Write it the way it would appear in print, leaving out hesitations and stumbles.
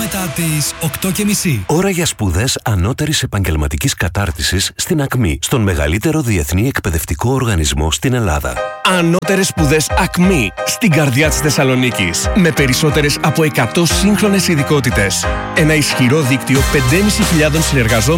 μετά τις 8:30. Ώρα για σπουδές ανώτερης επαγγελματικής κατάρτισης στην ΑΚΜΗ, στον μεγαλύτερο διεθνή εκπαιδευτικό οργανισμό στην Ελλάδα. Ανώτερες σπουδές ΑΚΜΗ, στην καρδιά της Θεσσαλονίκης. Με περισσότερες από 100 σύγχρονες ειδικότητες. Ένα ισχυρό δίκτυο 5.500 συνεργαζόμενων